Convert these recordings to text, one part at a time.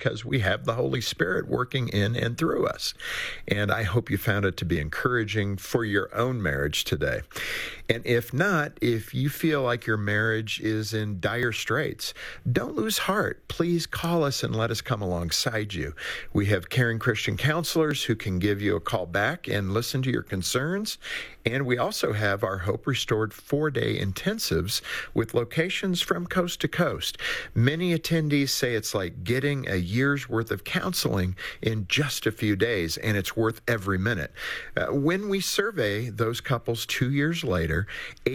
because we have the Holy Spirit working in and through us. And I hope you found it to be encouraging for your own marriage today. And if not, if you feel like your marriage is in dire straits, don't lose heart. Please call us and let us come alongside you. We have caring Christian counselors who can give you a call back and listen to your concerns. And we also have our Hope Restored 4-day intensives with locations from coast to coast. Many attendees say it's like getting a year's worth of counseling in just a few days, and it's worth every minute. When we survey those couples 2 years later,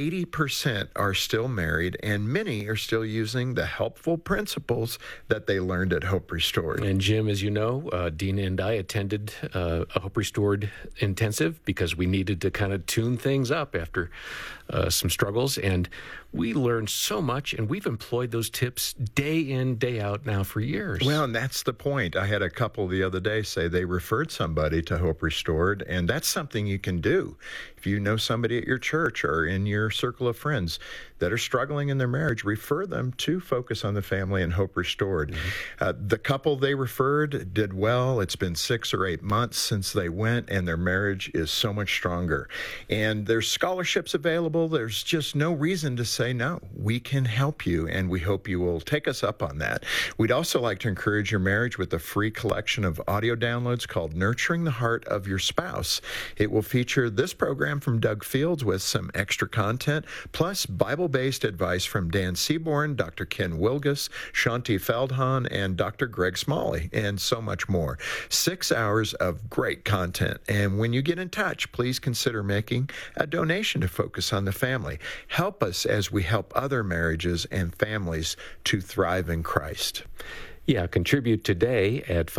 80% are still married, and many are still using the helpful principles that they learned at Hope Restored. And Jim, as you know, Dina and I attended a Hope Restored intensive because we needed to kind of tune things up after some struggles, and we learned so much, and we've employed those tips day in, day out now for years. Well, and that's the point. I had a couple the other day say they referred somebody to Hope Restored, and that's something you can do. If you know somebody at your church or in your circle of friends that are struggling in their marriage, refer them to Focus on the Family and Hope Restored. Mm-hmm. The couple they referred did well. It's been 6 or 8 months since they went, and their marriage is so much stronger. And there's scholarships available. There's just no reason to say no. We can help you, and we hope you will take us up on that. We'd also like to encourage your marriage with a free collection of audio downloads called Nurturing the Heart of Your Spouse. It will feature this program from Doug Fields with some extra content, plus Bible-based advice from Dan Seaborn, Dr. Ken Wilgus, Shanti Feldhahn, and Dr. Greg Smalley, and so much more. 6 hours of great content. And when you get in touch, please consider making a donation to Focus on the Family. Help us as we help other marriages and families to thrive in Christ. Yeah, contribute today at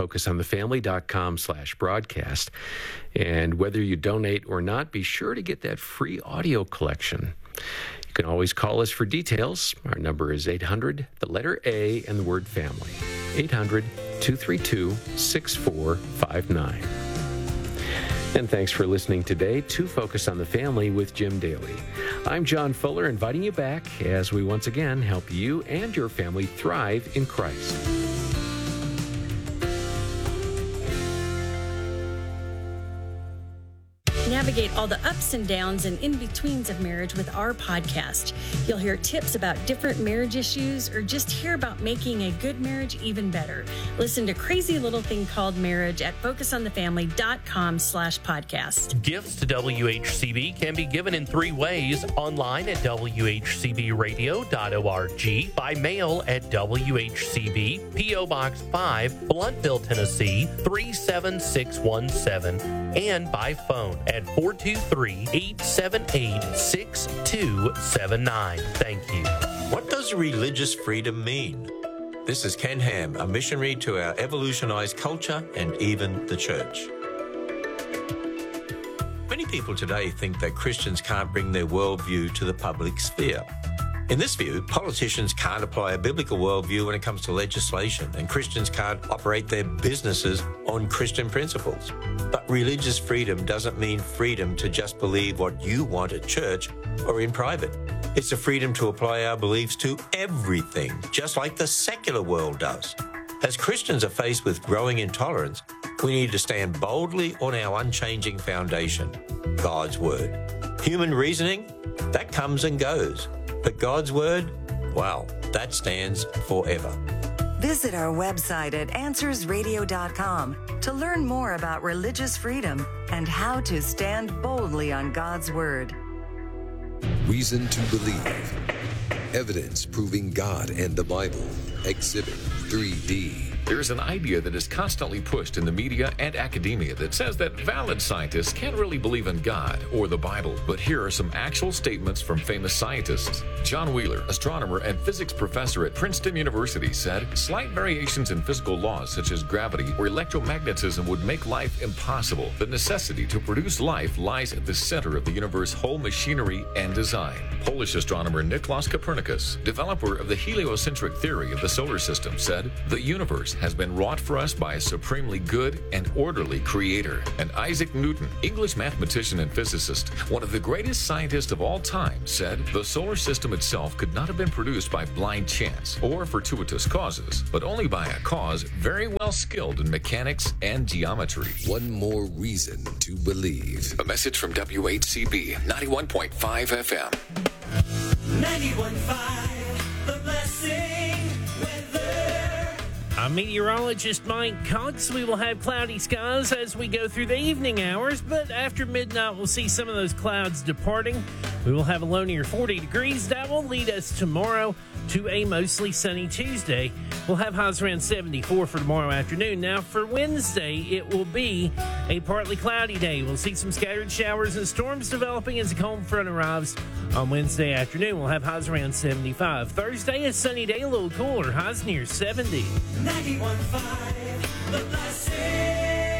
focusonthefamily.com/broadcast. And whether you donate or not, be sure to get that free audio collection. You can always call us for details. Our number is 800, the letter A, and the word family. 800-232-6459. And thanks for listening today to Focus on the Family with Jim Daly. I'm John Fuller, inviting you back as we once again help you and your family thrive in Christ. Navigate all the ups and downs and in-betweens of marriage with our podcast. You'll hear tips about different marriage issues or just hear about making a good marriage even better. Listen to Crazy Little Thing Called Marriage at focusonthefamily.com/podcast. Gifts to WHCB can be given in 3 ways: online at WHCBradio.org, by mail at WHCB, P.O. Box 5, Blountville, Tennessee 37617, and by phone at 423-878-6279. Thank you. What does religious freedom mean? This is Ken Ham, a missionary to our evolutionized culture and even the church. Many people today think that Christians can't bring their worldview to the public sphere. In this view, politicians can't apply a biblical worldview when it comes to legislation, and Christians can't operate their businesses on Christian principles. But religious freedom doesn't mean freedom to just believe what you want at church or in private. It's a freedom to apply our beliefs to everything, just like the secular world does. As Christians are faced with growing intolerance, we need to stand boldly on our unchanging foundation, God's Word. Human reasoning, that comes and goes. But God's Word, well, that stands forever. Visit our website at AnswersRadio.com to learn more about religious freedom and how to stand boldly on God's Word. Reason to believe. Evidence proving God and the Bible. Exhibit 3D. There is an idea that is constantly pushed in the media and academia that says that valid scientists can't really believe in God or the Bible. But here are some actual statements from famous scientists. John Wheeler, astronomer and physics professor at Princeton University, said, "Slight variations in physical laws such as gravity or electromagnetism would make life impossible. The necessity to produce life lies at the center of the universe's whole machinery and design." Polish astronomer Nicolaus Copernicus, developer of the heliocentric theory of the solar system, said, "The universe has been wrought for us by a supremely good and orderly creator. And Isaac Newton, English mathematician and physicist, one of the greatest scientists of all time, said the solar system itself could not have been produced by blind chance or fortuitous causes, but only by a cause very well skilled in mechanics and geometry. One more reason to believe. A message from WHCB 91.5 FM. 91.5, The Blessing Weather. I'm meteorologist Mike Cox. We will have cloudy skies as we go through the evening hours, but after midnight we'll see some of those clouds departing. We will have a low near 40 degrees. That will lead us tomorrow to a mostly sunny Tuesday. We'll have highs around 74 for tomorrow afternoon. Now for Wednesday, it will be a partly cloudy day. We'll see some scattered showers and storms developing as a cold front arrives on Wednesday afternoon. We'll have highs around 75. Thursday, a sunny day, a little cooler, highs near 70. 91.5, The Blessing.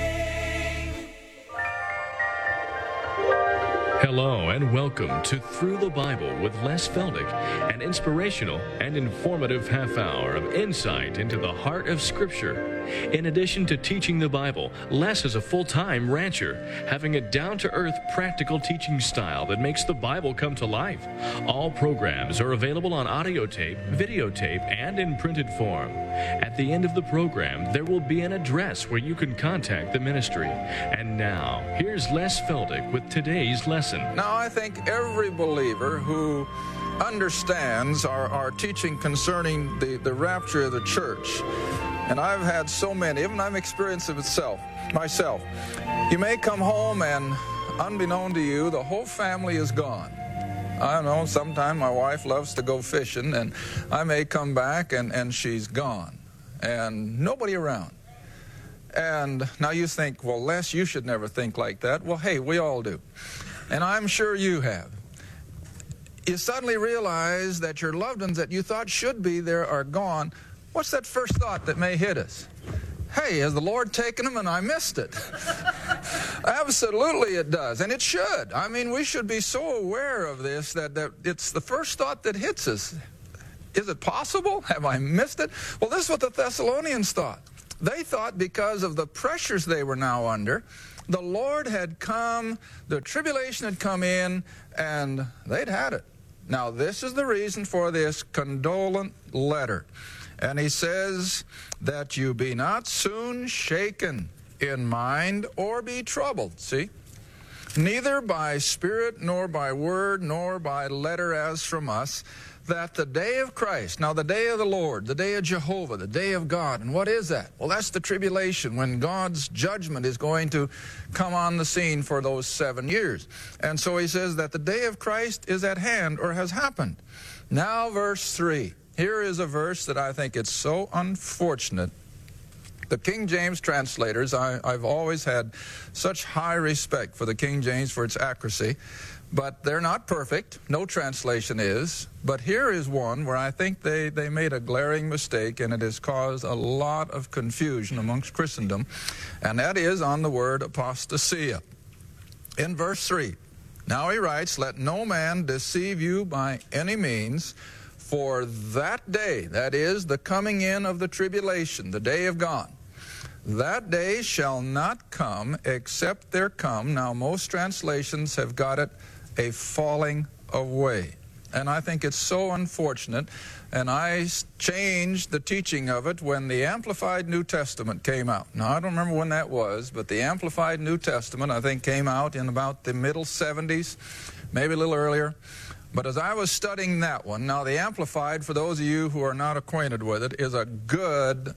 Hello and welcome to Through the Bible with Les Feldick, an inspirational and informative half hour of insight into the heart of Scripture. In addition to teaching the Bible, Les is a full-time rancher, having a down-to-earth, practical teaching style that makes the Bible come to life. All programs are available on audio tape, videotape, and in printed form. At the end of the program, there will be an address where you can contact the ministry. And now, here's Les Feldick with today's lesson. Now, I think every believer who understands our teaching concerning the rapture of the church, and I've had so many of them, I've experienced it myself. You may come home and, unbeknown to you, the whole family is gone. I don't know, sometimes my wife loves to go fishing, and I may come back and she's gone, and nobody around. And now you think, well, Les, you should never think like that. Well, hey, we all do. And I'm sure you have. You suddenly realize that your loved ones that you thought should be there are gone. What's that first thought that may hit us? Hey, has the Lord taken them and I missed it? Absolutely it does, and it should. I mean, we should be so aware of this that it's the first thought that hits us. Is it possible? Have I missed it? Well, this is what the Thessalonians thought. They thought because of the pressures they were now under, the Lord had come, the tribulation had come in, and they'd had it. Now, this is the reason for this condolent letter. And he says that you be not soon shaken in mind or be troubled. See? Neither by spirit, nor by word, nor by letter as from us, that the day of Christ, now the day of the Lord, the day of Jehovah, the day of God, and what is that? Well, that's the tribulation, when God's judgment is going to come on the scene for those 7 years. And so he says that the day of Christ is at hand, or has happened. Now, verse 3. Here is a verse that I think it's so unfortunate. The King James translators, I've always had such high respect for the King James for its accuracy, but they're not perfect. No translation is. But here is one where I think they made a glaring mistake, and it has caused a lot of confusion amongst Christendom, and that is on the word apostasia. In verse 3, now he writes, let no man deceive you by any means, for that day, that is, the coming in of the tribulation, the day of God, that day shall not come except there come, now most translations have got it, a falling away. And I think it's so unfortunate, and I changed the teaching of it when the Amplified New Testament came out. Now, I don't remember when that was, but the Amplified New Testament, I think, came out in about the middle 70s, maybe a little earlier. But as I was studying that one, now the Amplified, for those of you who are not acquainted with it, is a good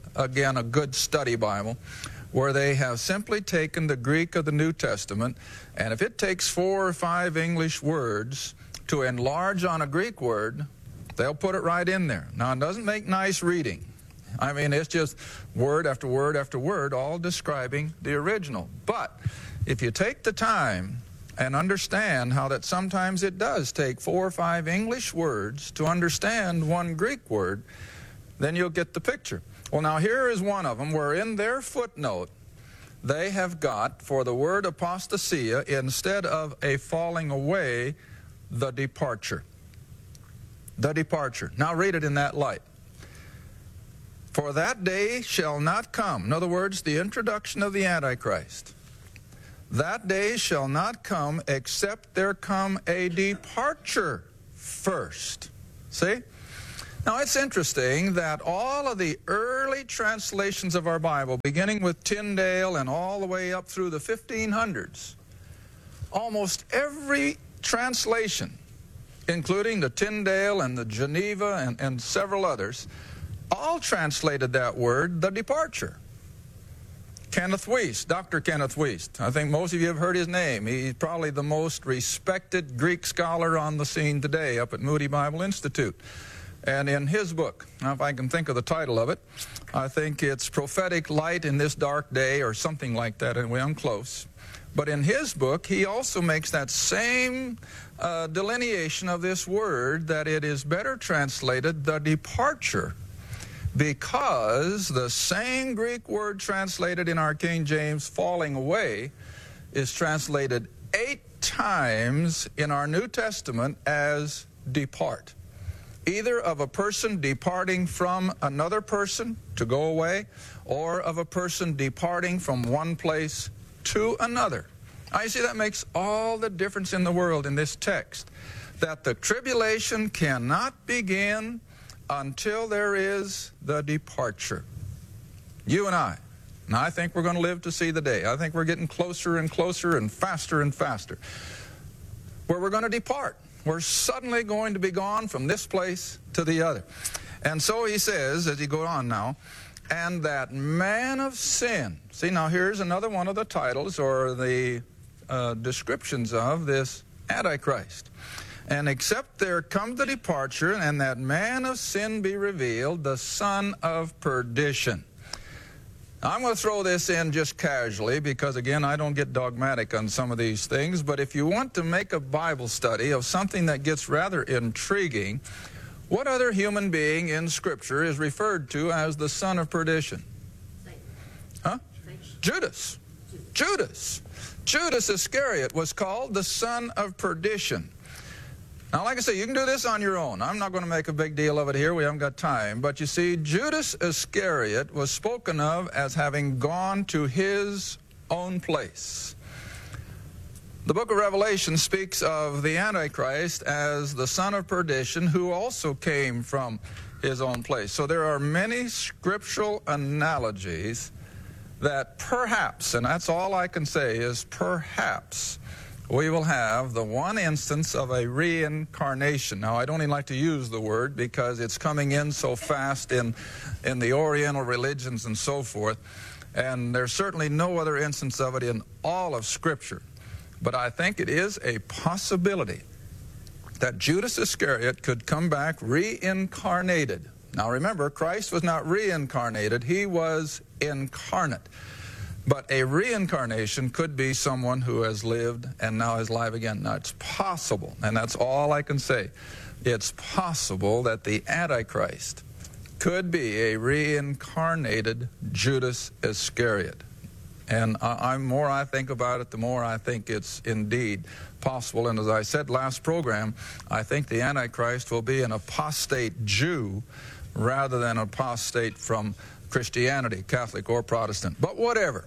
study Bible, where they have simply taken the Greek of the New Testament, and if it takes 4 or 5 English words to enlarge on a Greek word, they'll put it right in there. Now, it doesn't make nice reading. I mean, it's just word after word after word, all describing the original. But if you take the time and understand how that sometimes it does take 4 or 5 English words to understand one Greek word, then you'll get the picture. Well, now here is one of them where in their footnote they have got for the word apostasia, instead of a falling away, the departure. The departure. Now read it in that light. For that day shall not come. In other words, the introduction of the Antichrist. That day shall not come except there come a departure first. See? Now, it's interesting that all of the early translations of our Bible, beginning with Tyndale and all the way up through the 1500s, almost every translation, including the Tyndale and the Geneva and several others, all translated that word, the departure. Kenneth Wuest, Dr. Kenneth Wuest, I think most of you have heard his name. He's probably the most respected Greek scholar on the scene today up at Moody Bible Institute. And in his book, now if I can think of the title of it, I think it's Prophetic Light in This Dark Day or something like that. Anyway, I'm close. But in his book, he also makes that same delineation of this word, that it is better translated the departure, because the same Greek word translated in our King James, falling away, is translated 8 times in our New Testament as depart. Either of a person departing from another person to go away, or of a person departing from one place to another. I see that makes all the difference in the world in this text, that the tribulation cannot begin until there is the departure. You and I think we're going to live to see the day. I think we're getting closer and closer and faster, where we're going to depart. We're suddenly going to be gone from this place to the other. And so he says, as he goes on now, and that man of sin. See, now here's another one of the titles or the descriptions of this Antichrist. And except there come the departure, and that man of sin be revealed, the son of perdition. Now, I'm going to throw this in just casually because, again, I don't get dogmatic on some of these things. But if you want to make a Bible study of something that gets rather intriguing, what other human being in Scripture is referred to as the son of perdition? Huh? Judas. Judas Iscariot was called the son of perdition. Now, like I say, you can do this on your own. I'm not going to make a big deal of it here. We haven't got time. But you see, Judas Iscariot was spoken of as having gone to his own place. The book of Revelation speaks of the Antichrist as the son of perdition, who also came from his own place. So there are many scriptural analogies that perhaps, and that's all I can say is perhaps, we will have the one instance of a reincarnation. Now, I don't even like to use the word because it's coming in so fast in the Oriental religions and so forth, and there's certainly no other instance of it in all of Scripture. But I think it is a possibility that Judas Iscariot could come back reincarnated. Now, remember, Christ was not reincarnated, he was incarnate. But a reincarnation could be someone who has lived and now is alive again. Now, it's possible, and that's all I can say. It's possible that the Antichrist could be a reincarnated Judas Iscariot. And the more I think about it, the more I think it's indeed possible. And as I said last program, I think the Antichrist will be an apostate Jew rather than apostate from Christianity, Catholic or Protestant. But whatever.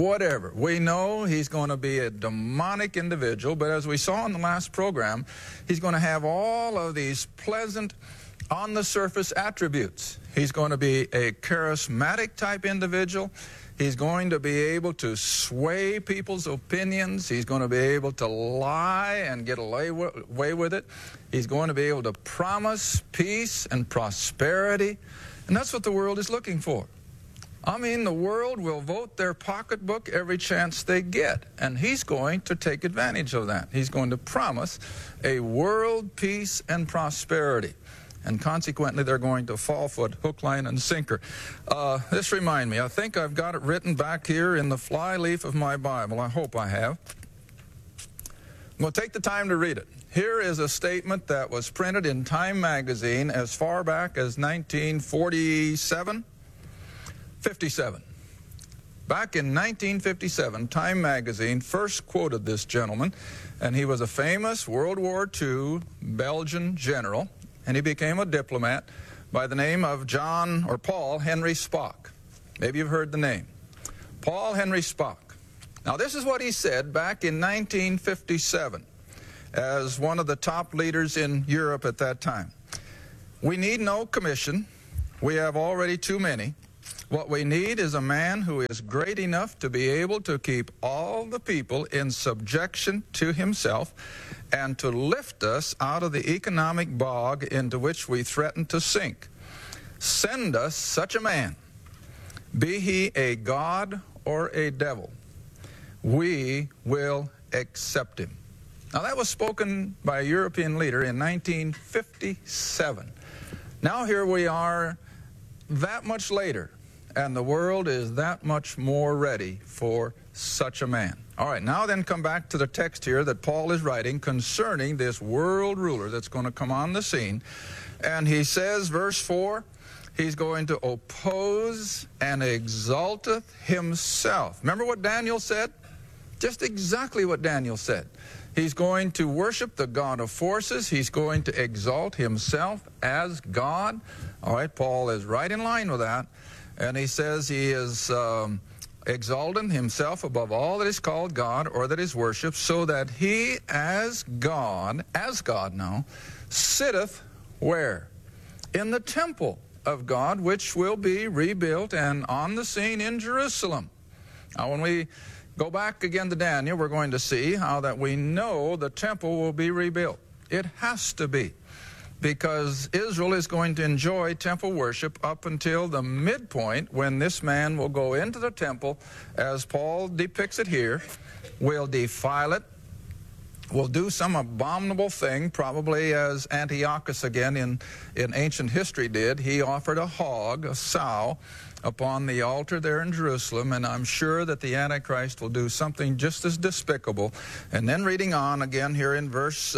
We know he's going to be a demonic individual, but as we saw in the last program, he's going to have all of these pleasant, on-the-surface attributes. He's going to be a charismatic type individual. He's going to be able to sway people's opinions. He's going to be able to lie and get away with it. He's going to be able to promise peace and prosperity. And that's what the world is looking for. I mean, the world will vote their pocketbook every chance they get, and he's going to take advantage of that. He's going to promise a world peace and prosperity, and consequently they're going to fall for it, hook, line, and sinker. This reminds me, I think I've got it written back here in the flyleaf of my Bible. I hope I have. I'm going to take the time to read it. Here is a statement that was printed in Time magazine as far back as 1947. 57. Back in 1957, Time magazine first quoted this gentleman, and he was a famous World War II Belgian general, and he became a diplomat, by the name of John or Paul Henry Spock. Maybe you've heard the name. Paul Henry Spock. Now, this is what he said back in 1957 as one of the top leaders in Europe at that time. We need no commission. We have already too many. What we need is a man who is great enough to be able to keep all the people in subjection to himself and to lift us out of the economic bog into which we threaten to sink. Send us such a man, be he a god or a devil. We will accept him. Now, that was spoken by a European leader in 1957. Now here we are that much later, and the world is that much more ready for such a man. All right, now then come back to the text here that Paul is writing concerning this world ruler that's going to come on the scene. And he says, verse 4, he's going to oppose and exalteth himself. Remember what Daniel said? Just exactly what Daniel said. He's going to worship the God of forces. He's going to exalt himself as God. All right, Paul is right in line with that. And he says he is exalting himself above all that is called God or that is worshipped, so that he as God now, sitteth where? In the temple of God, which will be rebuilt and on the scene in Jerusalem. Now, when we go back again to Daniel, we're going to see how that we know the temple will be rebuilt. It has to be, because Israel is going to enjoy temple worship up until the midpoint when this man will go into the temple, as Paul depicts it here, will defile it, will do some abominable thing, probably as Antiochus again in ancient history did. He offered a hog, a sow, upon the altar there in Jerusalem, and I'm sure that the Antichrist will do something just as despicable. And then reading on again here in verse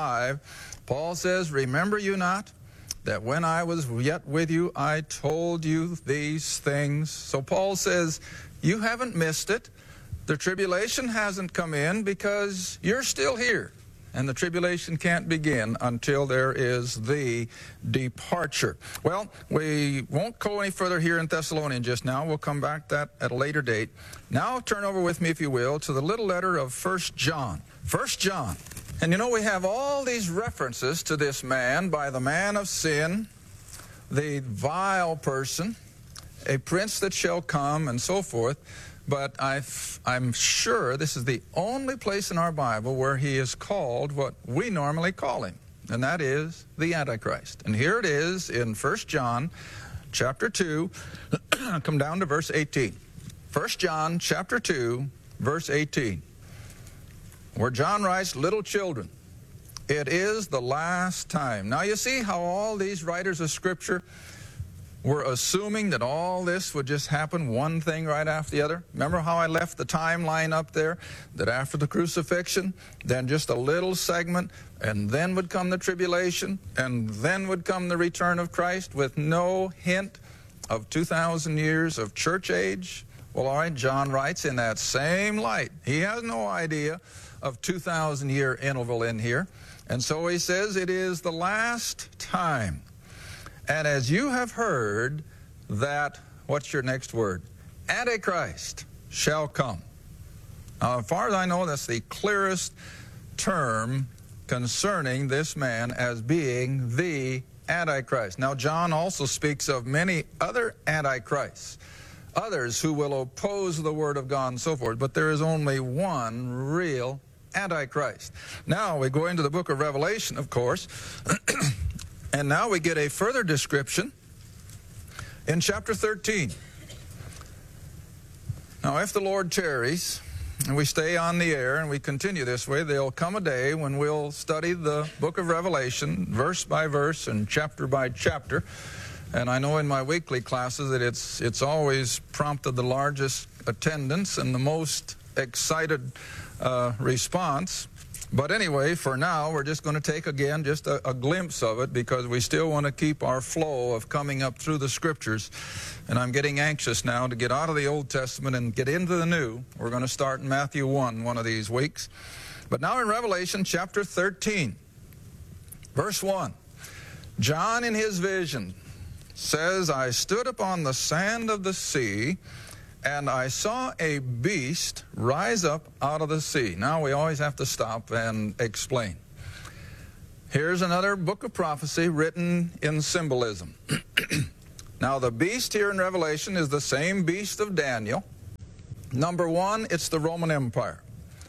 5, Paul says, remember you not that when I was yet with you, I told you these things. So Paul says, you haven't missed it. The tribulation hasn't come in because you're still here. And the tribulation can't begin until there is the departure. Well, we won't go any further here in Thessalonians just now. We'll come back to that at a later date. Now turn over with me, if you will, to the little letter of 1 John. 1 John. And you know, we have all these references to this man by the man of sin, the vile person, a prince that shall come, and so forth. But I'm sure this is the only place in our Bible where he is called what we normally call him, and that is the Antichrist. And here it is in 1 John chapter 2, come down to verse 18. 1 John chapter 2, verse 18, where John writes, little children, it is the last time. Now you see how all these writers of Scripture were assuming that all this would just happen one thing right after the other. Remember how I left the timeline up there? That after the crucifixion, then just a little segment, and then would come the tribulation, and then would come the return of Christ with no hint of 2,000 years of church age. Well, all right, John writes in that same light. He has no idea of 2,000-year interval in here. And so he says it is the last time. And as you have heard that, what's your next word? Antichrist shall come. Now, as far as I know, that's the clearest term concerning this man as being the Antichrist. Now, John also speaks of many other Antichrists, others who will oppose the Word of God and so forth, but there is only one real Antichrist. Now, we go into the book of Revelation, of course, and now we get a further description in chapter 13. Now, if the Lord tarries, and we stay on the air and we continue this way, there'll come a day when we'll study the book of Revelation verse by verse and chapter by chapter. And I know in my weekly classes that it's always prompted the largest attendance and the most excited response. But anyway, for now, we're just going to take again just a glimpse of it, because we still want to keep our flow of coming up through the Scriptures. And I'm getting anxious now to get out of the Old Testament and get into the New. We're going to start in Matthew 1 one of these weeks. But now in Revelation chapter 13, verse 1, John in his vision says, I stood upon the sand of the sea, and I saw a beast rise up out of the sea. Now we always have to stop and explain. Here's another book of prophecy written in symbolism. Now the beast here in Revelation is the same beast of Daniel. Number one, it's the Roman Empire.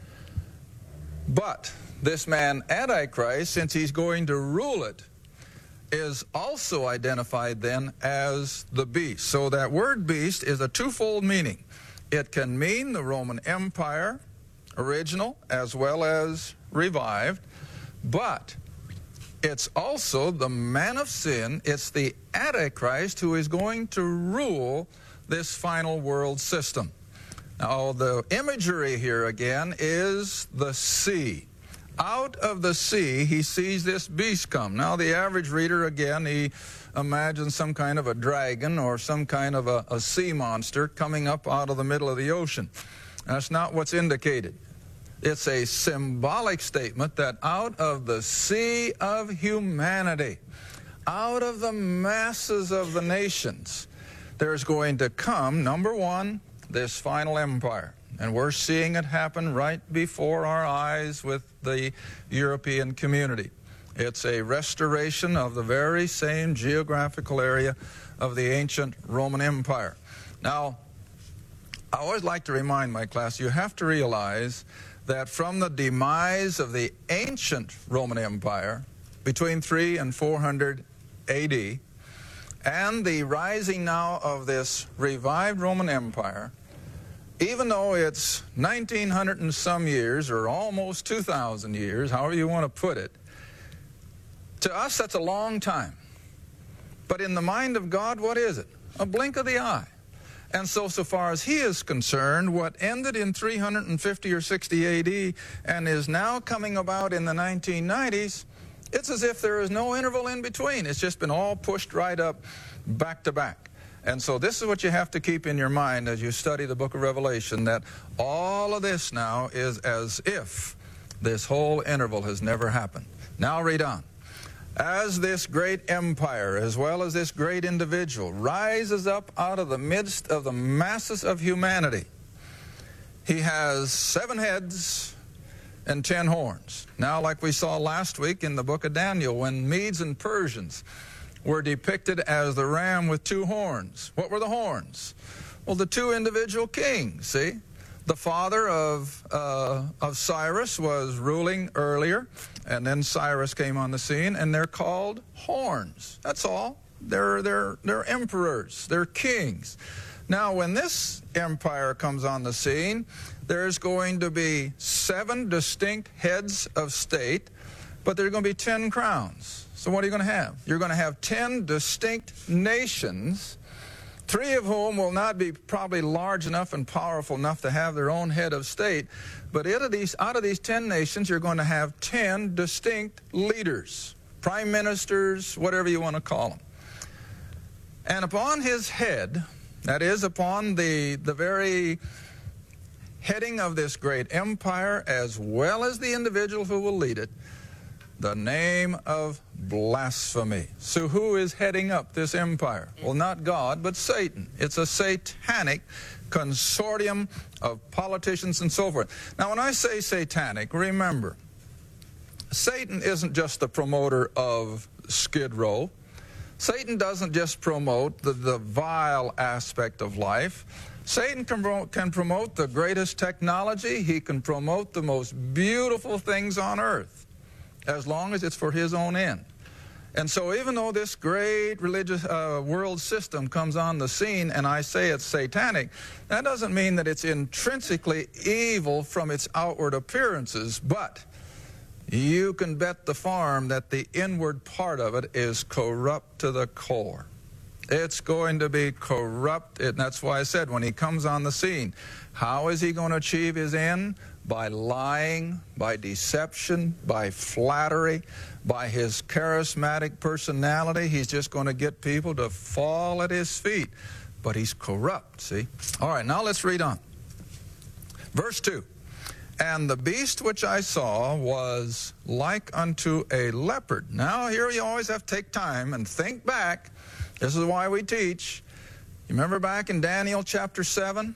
But this man, Antichrist, since he's going to rule it, is also identified then as the beast. So that word beast is a twofold meaning. It can mean the Roman Empire, original as well as revived, but it's also the man of sin. It's the Antichrist who is going to rule this final world system. Now, the imagery here again is the sea. Out of the sea, he sees this beast come. Now, the average reader, again, he imagines some kind of a dragon or some kind of a sea monster coming up out of the middle of the ocean. That's not what's indicated. It's a symbolic statement that out of the sea of humanity, out of the masses of the nations, there's going to come, number one, this final empire. And we're seeing it happen right before our eyes with the European community. It's a restoration of the very same geographical area of the ancient Roman Empire. Now, I always like to remind my class, you have to realize that from the demise of the ancient Roman Empire between 300 and 400 AD and the rising now of this revived Roman Empire, even though it's 1900 and some years or almost 2,000 years, however you want to put it, to us that's a long time. But in the mind of God, what is it? A blink of the eye. And so far as he is concerned, what ended in 350 or 60 AD and is now coming about in the 1990s, it's as if there is no interval in between. It's just been all pushed right up back to back. And so this is what you have to keep in your mind as you study the book of Revelation, that all of this now is as if this whole interval has never happened. Now read on. As this great empire, as well as this great individual, rises up out of the midst of the masses of humanity, he has 7 heads and 10 horns. Now, like we saw last week in the book of Daniel, when Medes and Persians were depicted as the ram with 2 horns. What were the horns? Well, the 2 individual kings, see? The father of Cyrus was ruling earlier, and then Cyrus came on the scene, and they're called horns. That's all. They're emperors. They're kings. Now, when this empire comes on the scene, there's going to be 7 distinct heads of state, but there are going to be 10 crowns. So what are you going to have? You're going to have 10 distinct nations, 3 of whom will not be probably large enough and powerful enough to have their own head of state. But out of these 10 nations, you're going to have 10 distinct leaders, prime ministers, whatever you want to call them. And upon his head, that is, upon the very heading of this great empire, as well as the individual who will lead it, the name of blasphemy. So who is heading up this empire? Well, not God, but Satan. It's a satanic consortium of politicians and so forth. Now, when I say satanic, remember, Satan isn't just the promoter of Skid Row. Satan doesn't just promote the vile aspect of life. Satan can promote the greatest technology. He can promote the most beautiful things on earth, as long as it's for his own end. And so even though this great religious world system comes on the scene, and I say it's satanic, that doesn't mean that it's intrinsically evil from its outward appearances, but you can bet the farm that the inward part of it is corrupt to the core. It's going to be corrupt, and that's why I said when he comes on the scene, how is he going to achieve his end? By lying, by deception, by flattery, by his charismatic personality. He's just going to get people to fall at his feet. But he's corrupt, see? All right, now let's read on. Verse 2. And the beast which I saw was like unto a leopard. Now here you always have to take time and think back This is why we teach. You remember back in Daniel chapter 7?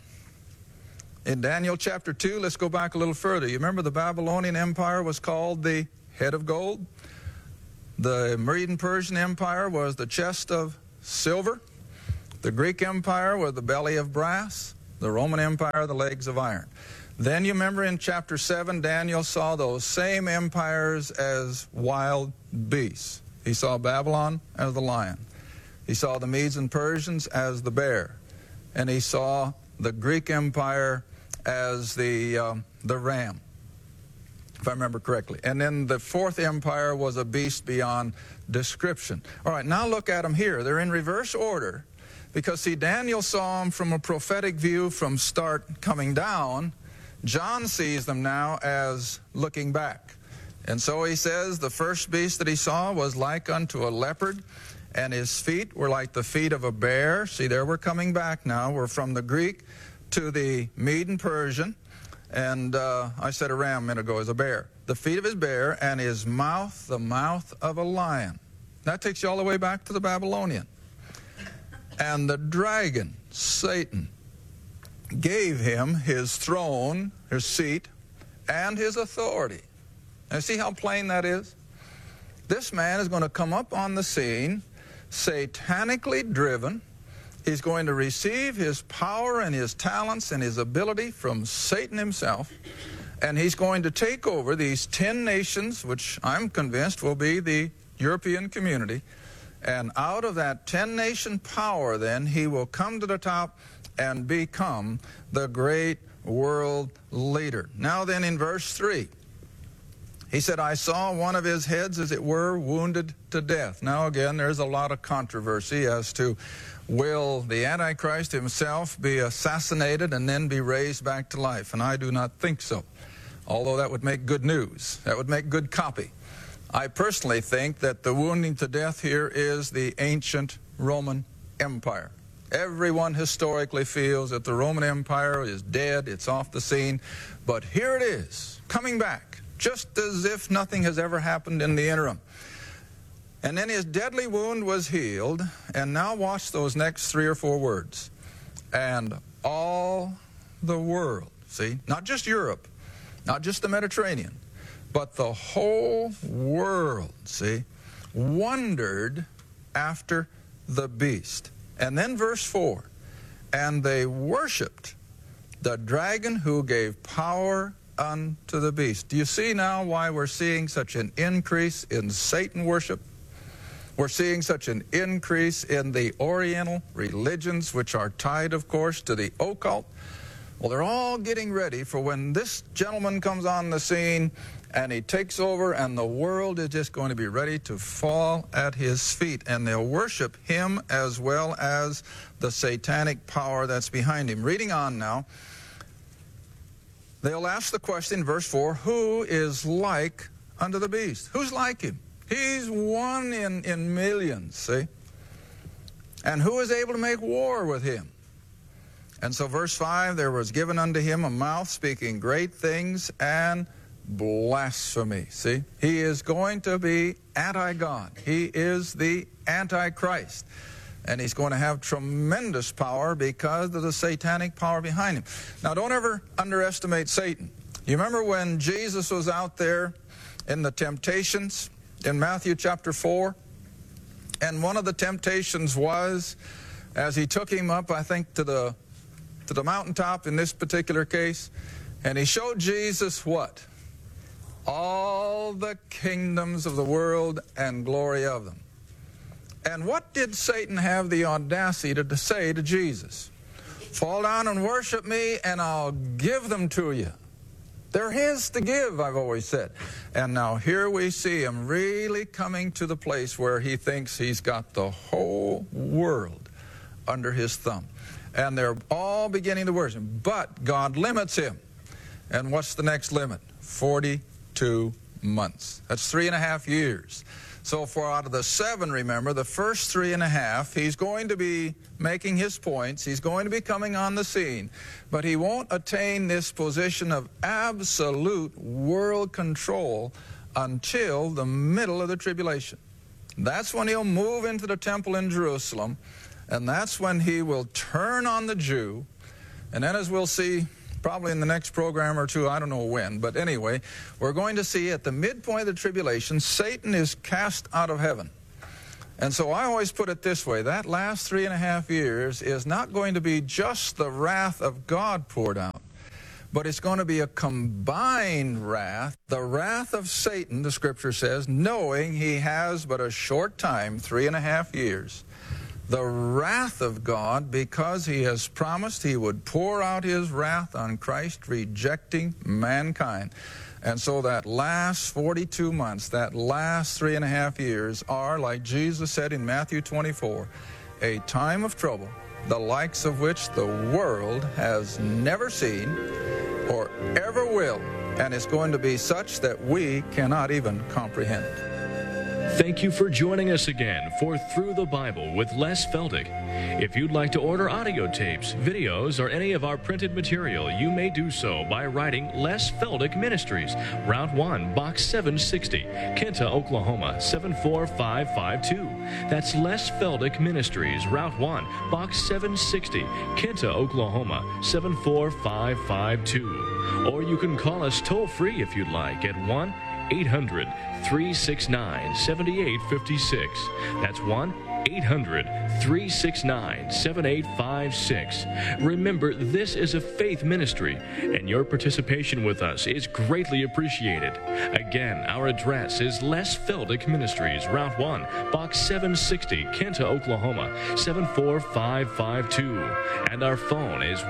In Daniel chapter 2, let's go back a little further. You remember the Babylonian Empire was called the head of gold? The Medo-Persian Empire was the chest of silver. The Greek Empire was the belly of brass. The Roman Empire, the legs of iron. Then you remember in chapter 7, Daniel saw those same empires as wild beasts. He saw Babylon as the lion. He saw the Medes and Persians as the bear. And he saw the Greek Empire as the ram, if I remember correctly. And then the fourth empire was a beast beyond description. All right, now look at them here. They're in reverse order because, see, Daniel saw them from a prophetic view from start coming down. John sees them now as looking back. And so he says the first beast that he saw was like unto a leopard, and his feet were like the feet of a bear. See, there we're coming back now. We're from the Greek to the Mede and Persian. And I said a ram a minute ago is a bear. The feet of his bear, and his mouth, the mouth of a lion. That takes you all the way back to the Babylonian. And the dragon, Satan, gave him his throne, his seat, and his authority. Now see how plain that is? This man is going to come up on the scene, satanically driven. He's going to receive his power and his talents and his ability from Satan himself. And he's going to take over these 10 nations, which I'm convinced will be the European community. And out of that 10-nation power, then, he will come to the top and become the great world leader. Now then, in verse 3, he said, I saw one of his heads, as it were, wounded to death. Now again, there's a lot of controversy as to will the Antichrist himself be assassinated and then be raised back to life? And I do not think so, although that would make good news. That would make good copy. I personally think that the wounding to death here is the ancient Roman Empire. Everyone historically feels that the Roman Empire is dead, it's off the scene, but here it is, coming back, just as if nothing has ever happened in the interim. And then his deadly wound was healed, and now watch those next 3 or 4 words. And all the world, see, not just Europe, not just the Mediterranean, but the whole world, see, wondered after the beast. And then verse 4, and they worshipped the dragon who gave power unto the beast. Do you see now why we're seeing such an increase in Satan worship? We're seeing such an increase in the Oriental religions, which are tied, of course, to the occult. Well, they're all getting ready for when this gentleman comes on the scene and he takes over, and the world is just going to be ready to fall at his feet. And they'll worship him as well as the satanic power that's behind him. Reading on now, they'll ask the question, verse 4, who is like unto the beast? Who's like him? He's one in millions, see? And who is able to make war with him? And so verse 5, there was given unto him a mouth speaking great things and blasphemy. See? He is going to be anti-God. He is the Antichrist. And he's going to have tremendous power because of the satanic power behind him. Now, don't ever underestimate Satan. You remember when Jesus was out there in the temptations in Matthew chapter 4? And one of the temptations was, as he took him up, I think, to the mountaintop in this particular case, and he showed Jesus what? All the kingdoms of the world and glory of them. And what did Satan have the audacity to say to Jesus? Fall down and worship me, and I'll give them to you. They're his to give, I've always said. And now here we see him really coming to the place where he thinks he's got the whole world under his thumb. And they're all beginning to worship. But God limits him. And what's the next limit? 42 months. That's 3.5 years. So for out of the 7, remember, the first 3.5, he's going to be making his points. He's going to be coming on the scene. But he won't attain this position of absolute world control until the middle of the tribulation. That's when he'll move into the temple in Jerusalem, and that's when he will turn on the Jew. And then, as we'll see probably in the next program or two, I don't know when, but anyway, we're going to see at the midpoint of the tribulation, Satan is cast out of heaven. And so I always put it this way, that last 3.5 years is not going to be just the wrath of God poured out, but it's going to be a combined wrath, the wrath of Satan, the Scripture says, knowing he has but a short time, 3.5 years. The wrath of God, because he has promised he would pour out his wrath on Christ, rejecting mankind. And so that last 42 months, that last 3.5 years are, like Jesus said in Matthew 24, a time of trouble, the likes of which the world has never seen or ever will. And it's going to be such that we cannot even comprehend. Thank you for joining us again for Through the Bible with Les Feldick. If you'd like to order audio tapes, videos, or any of our printed material, you may do so by writing Les Feldick Ministries, Route 1, Box 760, Kenta, Oklahoma, 74552. That's Les Feldick Ministries, Route 1, Box 760, Kenta, Oklahoma, 74552. Or you can call us toll-free if you'd like at 1-800-369-7856. That's 1-800-369-7856. Remember, this is a faith ministry, and your participation with us is greatly appreciated. Again, our address is Les Feldick Ministries, Route 1, Box 760, Kenta, Oklahoma, 74552. And our phone is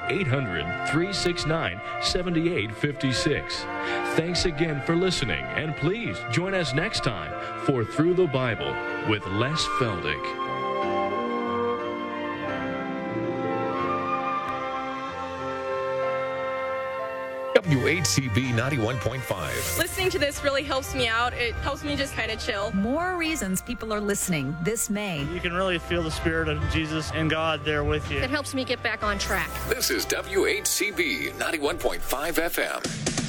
1-800-369-7856. Thanks again for listening, and please join us next time for Through the Bible with Les Feldick. WHCB 91.5. Listening to this really helps me out. It helps me just kind of chill. More reasons people are listening this May. You can really feel the Spirit of Jesus and God there with you. It helps me get back on track. This is WHCB 91.5 FM.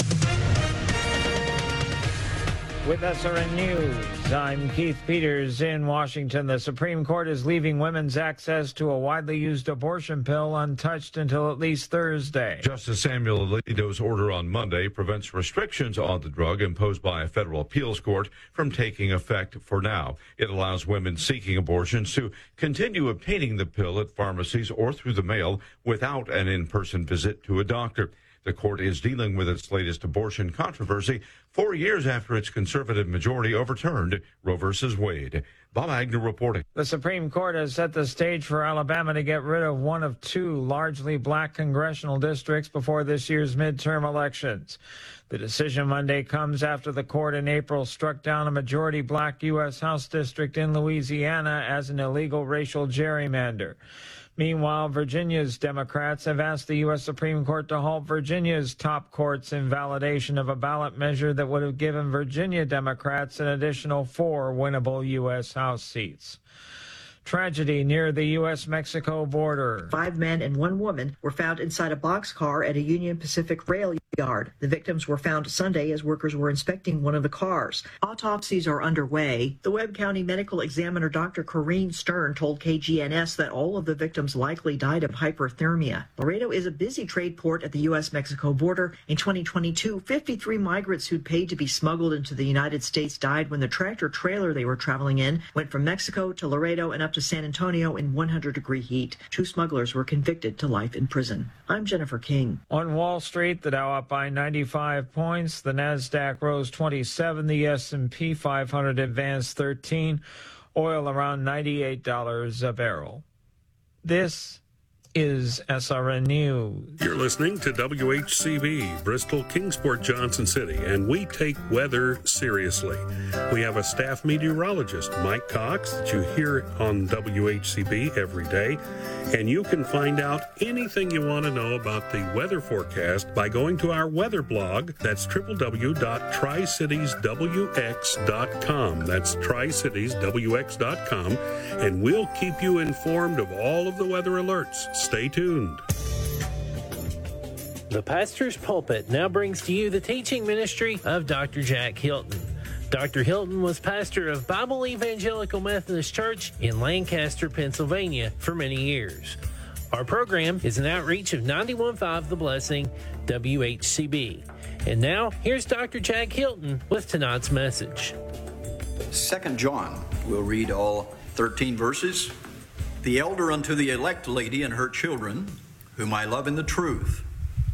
With SRN News, I'm Keith Peters in Washington. The Supreme Court is leaving women's access to a widely used abortion pill untouched until at least Thursday. Justice Samuel Alito's order on Monday prevents restrictions on the drug imposed by a federal appeals court from taking effect for now. It allows women seeking abortions to continue obtaining the pill at pharmacies or through the mail without an in-person visit to a doctor. The court is dealing with its latest abortion controversy 4 years after its conservative majority overturned Roe v. Wade. Bob Agnew reporting. The Supreme Court has set the stage for Alabama to get rid of one of two largely black congressional districts before this year's midterm elections. The decision Monday comes after the court in April struck down a majority black U.S. House district in Louisiana as an illegal racial gerrymander. Meanwhile, Virginia's Democrats have asked the U.S. Supreme Court to halt Virginia's top court's invalidation of a ballot measure that would have given Virginia Democrats an additional 4 winnable U.S. House seats. Tragedy near the U.S.-Mexico border. 5 men and 1 woman were found inside a boxcar at a Union Pacific rail yard. The victims were found Sunday as workers were inspecting one of the cars. Autopsies are underway. The Webb County medical examiner Dr. Corrine Stern told KGNS that all of the victims likely died of hyperthermia. Laredo is a busy trade port at the U.S.-Mexico border. In 2022, 53 migrants who'd paid to be smuggled into the United States died when the tractor trailer they were traveling in went from Mexico to Laredo and up to San Antonio in 100-degree heat. 2 smugglers were convicted to life in prison. I'm Jennifer King. On Wall Street, the Dow up by 95 points. The Nasdaq rose 27. The S&P 500 advanced 13. Oil around $98 a barrel. This is SRN News. You're listening to WHCB, Bristol, Kingsport, Johnson City, and we take weather seriously. We have a staff meteorologist, Mike Cox, that you hear on WHCB every day, and you can find out anything you want to know about the weather forecast by going to our weather blog. That's www.tricitieswx.com. That's tricitieswx.com, and we'll keep you informed of all of the weather alerts. Stay tuned. The Pastor's Pulpit now brings to you the teaching ministry of Dr. Jack Hilton. Dr. Hilton was pastor of Bible Evangelical Methodist Church in Lancaster, Pennsylvania for many years. Our program is an outreach of 91.5 The Blessing, WHCB. And now, here's Dr. Jack Hilton with tonight's message. 2 John, we'll read all 13 verses. The elder unto the elect lady and her children, whom I love in the truth,